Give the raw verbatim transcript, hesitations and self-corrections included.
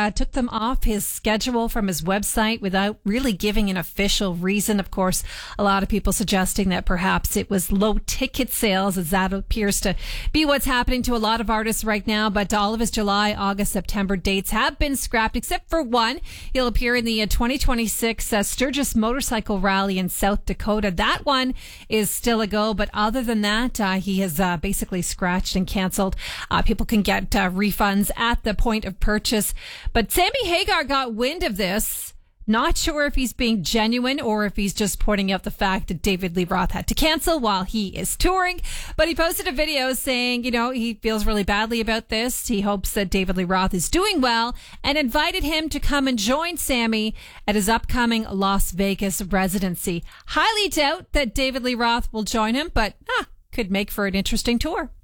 uh, took them off his schedule from his website without really giving an official reason. Of course, a lot of people suggesting that perhaps it was low ticket sales, as that appears to be what's happening to a lot of artists right now. But all of his July, August, September dates have been scrapped, except for one. He'll appear in the uh, twenty twenty-six uh, Sturgis Motorcycle Rally in South Dakota. That one is still a go, but other than that, uh, he has uh, basically scratched and canceled. Uh, people can get uh, refunds at the point of purchase. But Sammy Hagar got wind of this. Not sure if he's being genuine or if he's just pointing out the fact that David Lee Roth had to cancel while he is touring. But he posted a video saying, you know, he feels really badly about this. He hopes that David Lee Roth is doing well and invited him to come and join Sammy at his upcoming Las Vegas residency. Highly doubt that David Lee Roth will join him, but ah, could make for an interesting tour.